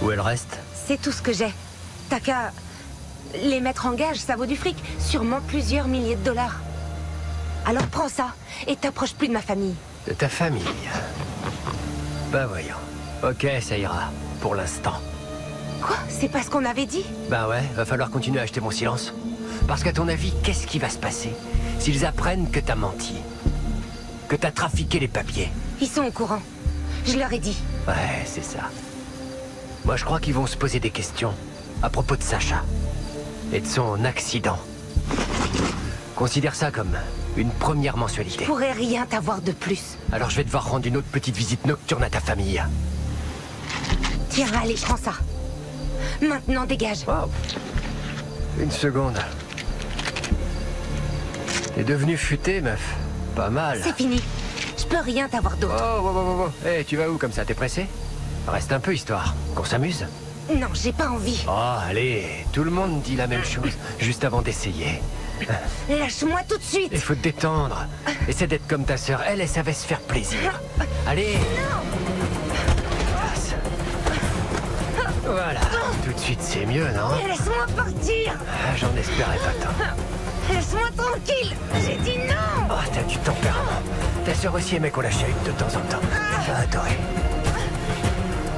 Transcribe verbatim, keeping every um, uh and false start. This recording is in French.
Où est le reste? C'est tout ce que j'ai. T'as qu'à... Les mettre en gage, ça vaut du fric. Sûrement plusieurs milliers de dollars. Alors prends ça, et t'approches plus de ma famille. De ta famille? Bah voyons. Ok, ça ira. Pour l'instant. Quoi? C'est pas ce qu'on avait dit? Bah ouais, va falloir continuer à acheter mon silence. Parce qu'à ton avis, qu'est-ce qui va se passer s'ils apprennent que t'as menti? Que t'as trafiqué les papiers? Ils sont au courant. Je leur ai dit. Ouais, c'est ça. Moi, je crois qu'ils vont se poser des questions à propos de Sacha. Et de son accident. Considère ça comme une première mensualité. Je pourrais rien t'avoir de plus. Alors je vais devoir rendre une autre petite visite nocturne à ta famille. Tiens, allez, prends ça. Maintenant, dégage. Wow. Une seconde. T'es devenu futé, meuf. Pas mal. C'est fini. Je peux rien t'avoir d'autre. Oh, oh, oh, oh, oh. Hey, tu vas où comme ça? T'es pressé? Reste un peu, histoire. Qu'on s'amuse? Non, j'ai pas envie. Oh, allez. Tout le monde dit la même chose, juste avant d'essayer. Lâche-moi tout de suite. Il faut te détendre. Essaie d'être comme ta sœur. Elle, elle savait se faire plaisir. Allez. Passe. Voilà. Tout de suite, c'est mieux, non? Laisse-moi partir. Ah, j'en espérais pas tant. Laisse-moi tranquille. J'ai dit non. Oh, t'as du tempérament. Ta sœur aussi aimait qu'on la chahute de temps en temps. J'ai adoré.